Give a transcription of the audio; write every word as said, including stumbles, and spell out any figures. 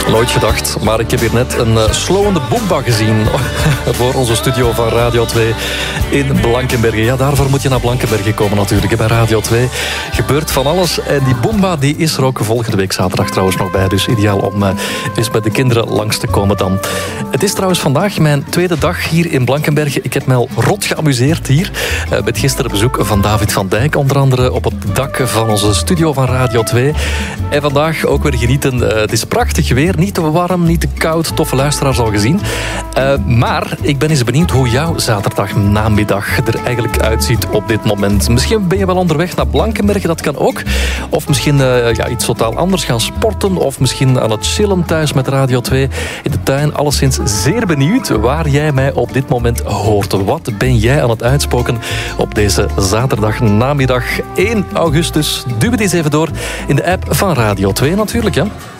Nooit gedacht, maar ik heb hier net een uh, slowende boomba gezien voor onze studio van Radio twee in Blankenberge. Ja, daarvoor moet je naar Blankenberge komen natuurlijk. Bij Radio twee gebeurt van alles. En die boomba die is er ook volgende week zaterdag trouwens nog bij. Dus ideaal om uh, eens bij de kinderen langs te komen dan. Het is trouwens vandaag mijn tweede dag hier in Blankenberge. Ik heb mij al rot geamuseerd hier. Uh, met gisteren bezoek van David van Dijk. Onder andere op het dak van onze studio van Radio twee. En vandaag ook weer genieten. Uh, het is prachtig weer. Niet te warm, niet te koud. Toffe luisteraars al gezien. Uh, maar ik ben eens benieuwd hoe jouw zaterdagnamiddag er eigenlijk uitziet op dit moment. Misschien ben je wel onderweg naar Blankenberge, dat kan ook. Of misschien uh, ja, iets totaal anders gaan sporten. Of misschien aan het chillen thuis met Radio twee in de tuin. Alleszins zeer benieuwd waar jij mij op dit moment hoort. Wat ben jij aan het uitspoken op deze zaterdagnamiddag één augustus? Duw het eens even door in de app van Radio twee natuurlijk, hè.